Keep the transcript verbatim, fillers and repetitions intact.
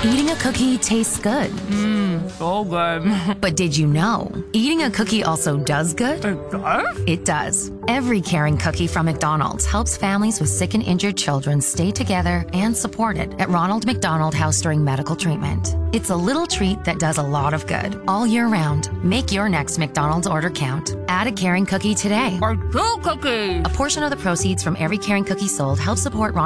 Eating a cookie tastes good. Mmm, so good. But did you know, eating a cookie also does good? It does? It does. Every caring cookie from McDonald's helps families with sick and injured children stay together and supported at Ronald McDonald House during medical treatment. It's a little treat that does a lot of good all year round. Make your next McDonald's order count. Add a caring cookie today. Or two cookies. A portion of the proceeds from every caring cookie sold helps support Ronald